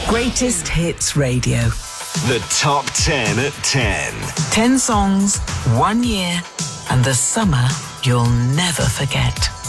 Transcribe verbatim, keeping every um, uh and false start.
Greatest Hits Radio. The Top ten at ten. ten songs, one year, and the summer you'll never forget.